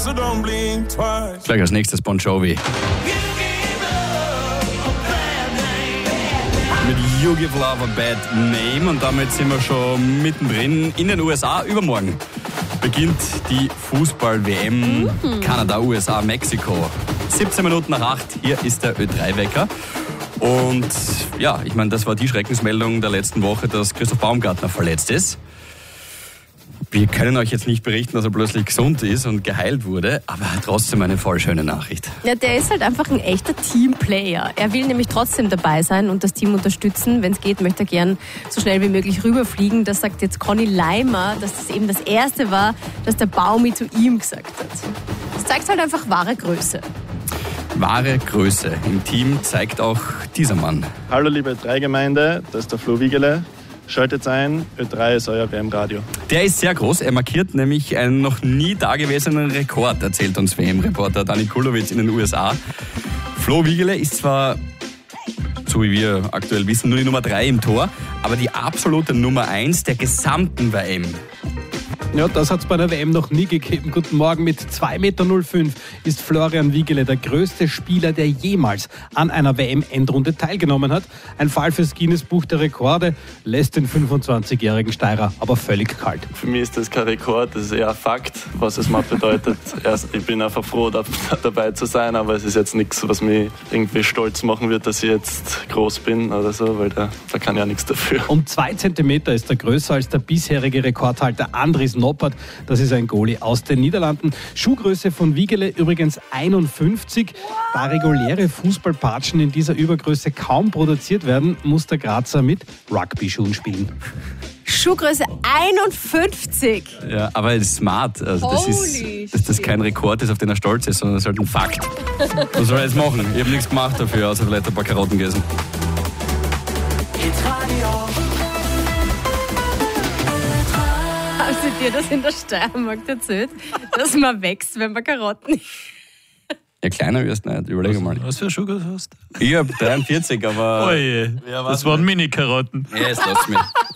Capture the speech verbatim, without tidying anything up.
so don't blink twice. Gleich als nächstes Bon Jovi. Mit You Give Love a Bad Name. Und damit sind wir schon mittendrin in den U S A. Übermorgen beginnt die Fußball-W M mhm. Kanada, U S A, Mexiko. siebzehn Minuten nach acht, hier ist der Ö drei Wecker. Und ja, ich meine, das war die Schreckensmeldung der letzten Woche, dass Christoph Baumgartner verletzt ist. Wir können euch jetzt nicht berichten, dass er plötzlich gesund ist und geheilt wurde, aber trotzdem eine voll schöne Nachricht. Ja, der ist halt einfach ein echter Teamplayer. Er will nämlich trotzdem dabei sein und das Team unterstützen. Wenn es geht, möchte er gern so schnell wie möglich rüberfliegen. Das sagt jetzt Conny Leimer, dass das eben das Erste war, dass der Baumi zu ihm gesagt hat. Das zeigt halt einfach wahre Größe. Wahre Größe im Team zeigt auch dieser Mann. Hallo liebe Ö drei Gemeinde, das ist der Flo Wiegele. Schaltet ein, Ö drei ist euer W M-Radio. Der ist sehr groß, er markiert nämlich einen noch nie dagewesenen Rekord, erzählt uns W M-Reporter Dani Kulowitz in den U S A. Flo Wiegele ist zwar, so wie wir aktuell wissen, nur die Nummer drei im Tor, aber die absolute Nummer eins der gesamten W M. Ja, das hat es bei der W M noch nie gegeben. Guten Morgen, mit zwei Meter null fünf ist Florian Wiegele der größte Spieler, der jemals an einer W M-Endrunde teilgenommen hat. Ein Fall fürs Guinness-Buch der Rekorde, lässt den fünfundzwanzigjährigen Steirer aber völlig kalt. Für mich ist das kein Rekord, das ist eher ein Fakt, was es mal bedeutet. Ich bin einfach froh, dabei zu sein, aber es ist jetzt nichts, was mich irgendwie stolz machen wird, dass ich jetzt groß bin oder so, weil da, da kann ich ja nichts dafür. Um zwei Zentimeter ist er größer als der bisherige Rekordhalter Andries Noppert. Das ist ein Goalie aus den Niederlanden. Schuhgröße von Wiegele übrigens einundfünfzig. Da reguläre Fußballpatschen in dieser Übergröße kaum produziert werden, muss der Grazer mit Rugby-Schuhen spielen. Schuhgröße einundfünfzig. Ja, aber er ist smart. Also das ist, dass das kein Rekord ist, auf den er stolz ist, sondern das ist halt ein Fakt. Was soll er jetzt machen? Ich habe nichts gemacht dafür, außer vielleicht ein paar Karotten gegessen. Haben Sie dir das in der Steiermark erzählt, dass man wächst, wenn man Karotten isst? Ja, kleiner wirst du nicht, überleg mal. Was für eine Schuhgröße hast du? Ich hab dreiundvierzig, aber... Oh je, das waren Mini-Karotten. Ja, jetzt lass mich.